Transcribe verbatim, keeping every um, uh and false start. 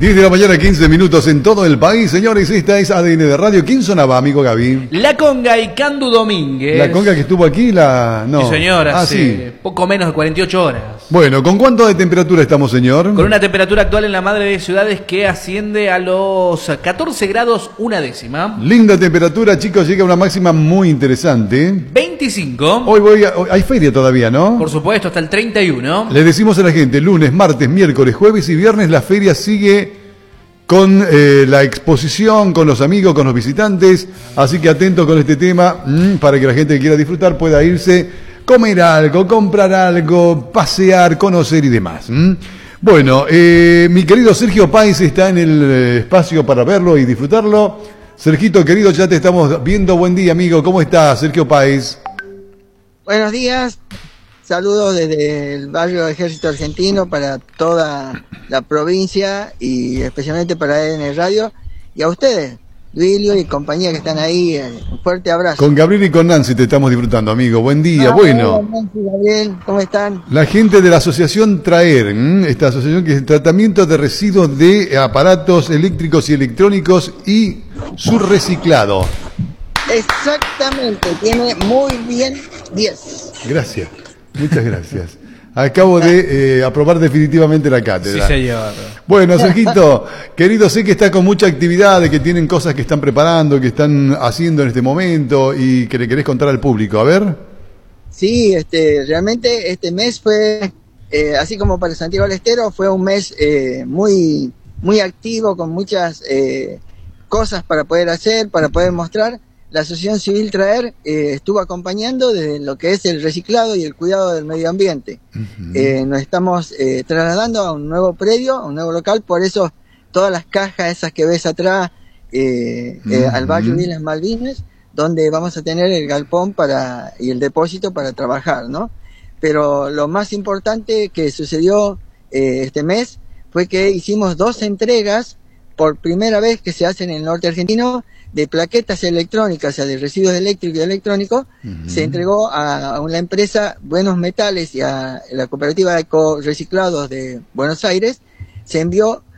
diez de la mañana, quince minutos en todo el país. Señores, esta es A D N de Radio. ¿Quién sonaba, amigo Gaby? La Conga y Candu Domínguez. La Conga que estuvo aquí, la... No. Sí, señor, ah, hace sí. poco menos de cuarenta y ocho horas. Bueno, ¿con cuánto de temperatura estamos, señor? Con una temperatura actual en la madre de ciudades que asciende a los catorce grados una décima. Linda temperatura, chicos, llega a una máxima muy interesante. veinticinco. Hoy voy a... hoy- hay feria todavía, ¿no? Por supuesto, hasta el treinta y uno. Le decimos a la gente, lunes, martes, miércoles, jueves y viernes la feria sigue con eh, la exposición, con los amigos, con los visitantes, así que atento con este tema mmm, para que la gente que quiera disfrutar pueda irse, comer algo, comprar algo, pasear, conocer y demás. ¿m? Bueno, eh, mi querido Sergio Páez está en el eh, espacio para verlo y disfrutarlo. Sergito, querido, ya te estamos viendo. Buen día, amigo. ¿Cómo estás, Sergio Páez? Buenos días, saludos desde el barrio Ejército Argentino para toda la provincia y especialmente para A D N Radio y a ustedes, Duilio y compañía que están ahí, eh, un fuerte abrazo. Con Gabriel y con Nancy te estamos disfrutando, amigo. Buen día. Ah, bueno. hola, Nancy, Gabriel, ¿cómo están? La gente de la asociación Traer, ¿m? Esta asociación que es el tratamiento de residuos de aparatos eléctricos y electrónicos y su reciclado. Exactamente, tiene muy bien diez. Gracias, muchas gracias. Acabo de eh, aprobar definitivamente la cátedra. Sí, señor. Bueno, Sergito, querido, sé que está con mucha actividad, que tienen cosas que están preparando, que están haciendo en este momento y que le querés contar al público. A ver. Sí, este, realmente este mes fue, eh, así como para Santiago del Estero, fue un mes eh, muy, muy activo, con muchas eh, cosas para poder hacer, para poder mostrar. La Asociación Civil Traer eh, estuvo acompañando desde lo que es el reciclado y el cuidado del medio ambiente. Uh-huh. eh, nos estamos eh, trasladando a un nuevo predio, a un nuevo local, por eso todas las cajas esas que ves atrás, eh, uh-huh. eh, al barrio de las Malvinas, donde vamos a tener el galpón para y el depósito para trabajar, ¿no? Pero lo más importante que sucedió eh, este mes fue que hicimos dos entregas por primera vez que se hacen en el norte argentino de plaquetas electrónicas, o sea, de residuos eléctricos y electrónicos. Uh-huh. Se entregó a, a una empresa, Buenos Metales, y a la cooperativa de eco reciclados de Buenos Aires. Se envió